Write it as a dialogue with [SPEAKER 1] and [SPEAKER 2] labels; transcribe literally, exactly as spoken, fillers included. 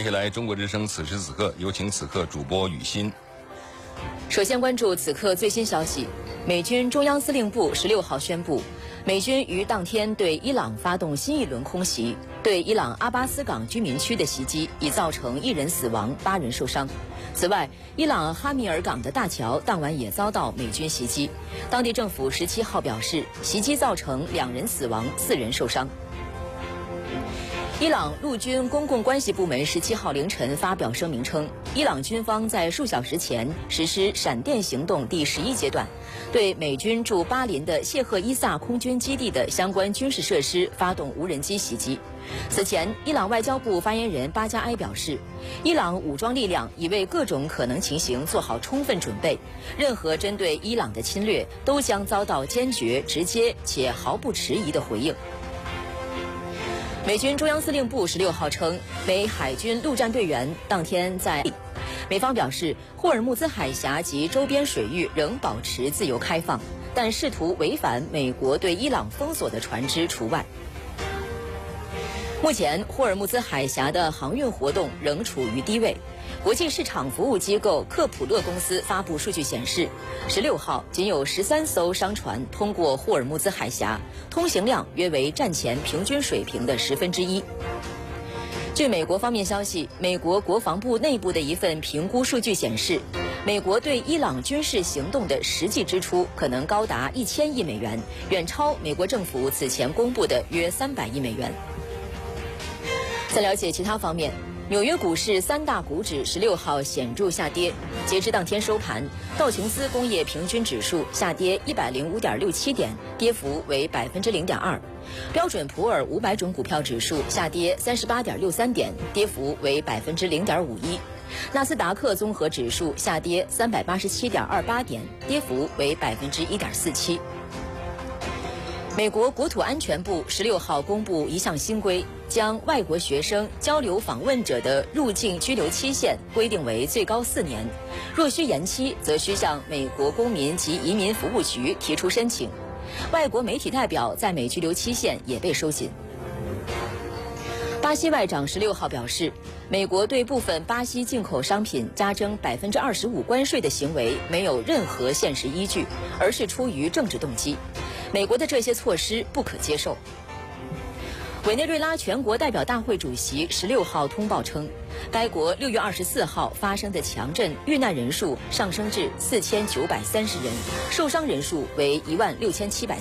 [SPEAKER 1] 接下来，中国之声此时此刻，有请此刻主播雨欣。
[SPEAKER 2] 首先关注此刻最新消息，美军中央司令部十六号宣布，美军于当天对伊朗发动新一轮空袭，对伊朗阿巴斯港居民区的袭击已造成一人死亡、八人受伤。此外，伊朗哈米尔港的大桥当晚也遭到美军袭击，当地政府十七号表示，袭击造成两人死亡、四人受伤。伊朗陆军公共关系部门十七号凌晨发表声明称，伊朗军方在数小时前实施闪电行动第十一阶段，对美军驻巴林的谢赫伊萨空军基地的相关军事设施发动无人机袭击。此前，伊朗外交部发言人巴加埃表示，伊朗武装力量已为各种可能情形做好充分准备，任何针对伊朗的侵略都将遭到坚决、直接且毫不迟疑的回应。美军中央司令部十六号称，美海军陆战队员当天在美方表示，霍尔木兹海峡及周边水域仍保持自由开放，但试图违反美国对伊朗封锁的船只除外。目前，霍尔木兹海峡的航运活动仍处于低位。国际市场服务机构克普勒公司发布数据显示，十六号仅有十三艘商船通过霍尔木兹海峡，通行量约为战前平均水平的十分之一。据美国方面消息，美国国防部内部的一份评估数据显示，美国对伊朗军事行动的实际支出可能高达一千亿美元，远超美国政府此前公布的约三百亿美元。再了解其他方面，纽约股市三大股指十六号显著下跌，截至当天收盘，道琼斯工业平均指数下跌一百零五点六七点，跌幅为百分之零点二；标准普尔五百种股票指数下跌三十八点六三点，跌幅为百分之零点五一；纳斯达克综合指数下跌三百八十七点二八点，跌幅为百分之一点四七。美国国土安全部十六号公布一项新规，将外国学生交流访问者的入境居留期限规定为最高四年，若需延期，则需向美国公民及移民服务局提出申请。外国媒体代表在美居留期限也被收紧。巴西外长十六号表示，美国对部分巴西进口商品加征百分之二十五关税的行为没有任何现实依据，而是出于政治动机。美国的这些措施不可接受。委内瑞拉全国代表大会主席十六号通报称，该国六月二十四号发生的强震遇难人数上升至四千九百三十人，受伤人数为一万六千七百。